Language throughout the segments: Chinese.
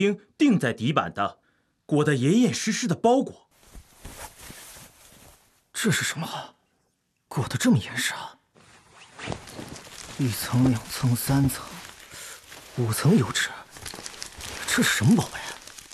钉在底板的，裹得严严实实的包裹。 这是什么？裹得这么严实啊？1层、2层、3层、5层油纸，这是什么宝贝？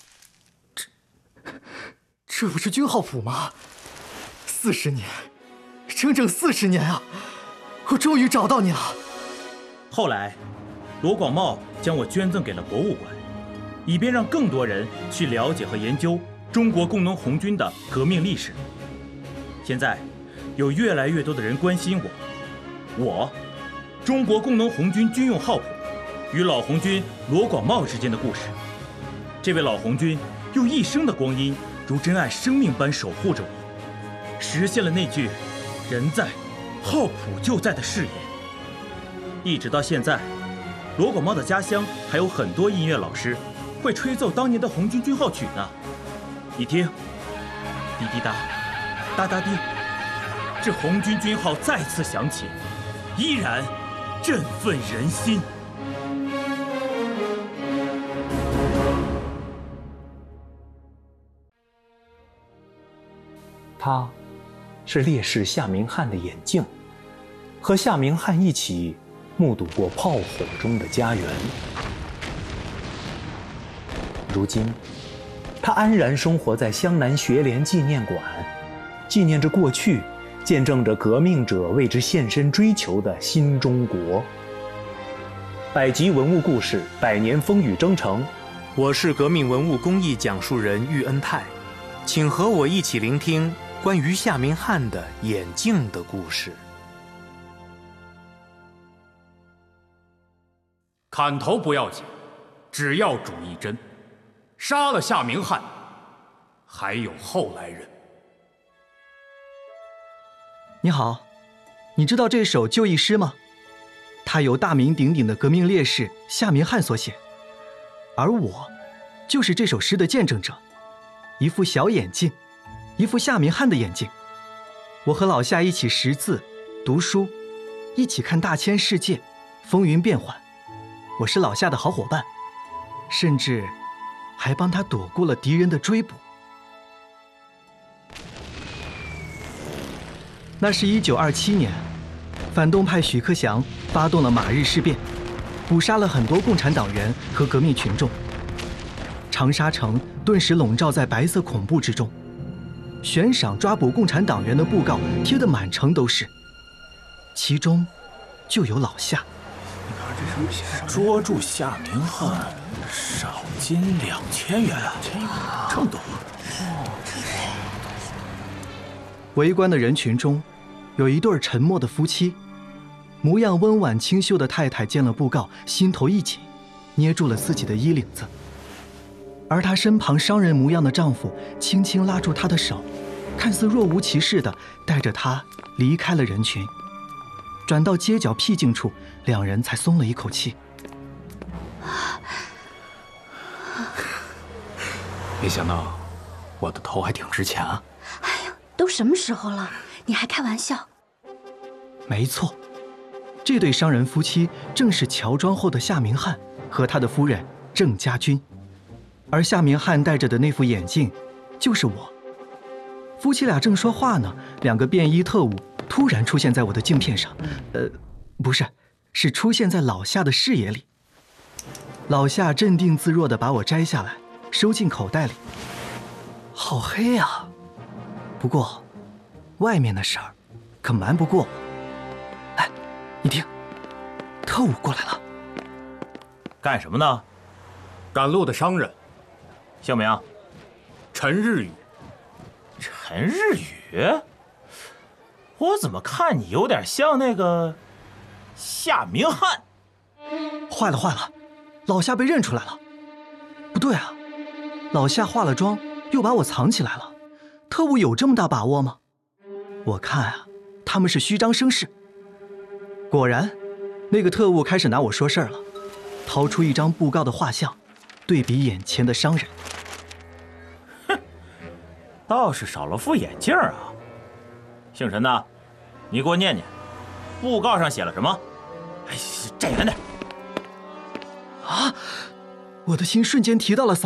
这不是军号谱吗？40年，整整40年啊！我终于找到你了。 后来，罗广茂将我捐赠给了博物馆，以便让更多人去了解和研究中国工农红军的革命历史。现在，有越来越多的人关心我中国工农红军军用号谱与老红军罗广茂之间的故事。这位老红军用一生的光阴，如珍爱生命般守护着我，实现了那句“人在，号谱就在”的誓言。一直到现在，罗广茂的家乡还有很多音乐老师会吹奏当年的红军军号曲呢。你听，滴滴答，哒哒滴，这红军军号再次响起，依然振奋人心。 他是烈士夏明翰的眼镜，和夏明翰一起目睹过炮火中的家园。如今，他安然生活在湘南学联纪念馆，纪念着过去，见证着革命者为之献身追求的新中国。百集文物故事，100年风雨征程。我是革命文物工艺讲述人喻恩泰，请和我一起聆听关于夏明翰的眼镜的故事。 砍头不要紧，只要主一针。杀了夏明翰，还有后来人。 你好，你知道这首就义诗吗？它由大名鼎鼎的革命烈士夏明翰所写，而我就是这首诗的见证者。一副小眼镜，一副夏明翰的眼镜。我和老夏一起识字、读书，一起看大千世界，风云变幻。我是老夏的好伙伴，甚至还帮他躲过了敌人的追捕。那是1927年，反动派许克祥发动了马日事变，捕杀了很多共产党员和革命群众。长沙城顿时笼罩在白色恐怖之中，悬赏抓捕共产党员的布告贴得满城都是，其中就有老夏。 捉住夏明翰，赏金2000元啊！这么多！ 围观的人群中，有一对沉默的夫妻，模样温婉清秀的太太见了布告，心头一紧，捏住了自己的衣领子。而她身旁商人模样的丈夫轻轻拉住她的手，看似若无其事地带着她离开了人群。转到街角僻静处，两人才松了一口气。 没想到我的头还挺值钱啊！ 哎呀，都什么时候了，你还开玩笑？ 没错，这对商人夫妻正是乔装后的夏明翰和他的夫人郑家军，而夏明翰戴着的那副眼镜就是我。夫妻俩正说话呢，两个便衣特务突然出现在我的镜片上，不是，是出现在老夏的视野里。老夏镇定自若地把我摘下来，收进口袋里。好黑呀！不过，外面的事儿可瞒不过我。哎，你听，特务过来了。 干什么呢？ 赶路的商人， 姓名？ 陈日宇。 陈日宇？我怎么看你有点像那个夏明翰？ 坏了坏了，老夏被认出来了。不对啊，老夏化了妆又把我藏起来了，特务有这么大把握吗？我看啊，他们是虚张声势。果然，那个特务开始拿我说事儿了，掏出一张布告的画像，对比眼前的商人。 哼，倒是少了副眼镜啊。姓陈的，你给我念念，布告上写了什么？哎，站远点。 啊！我我的心瞬间提到了嗓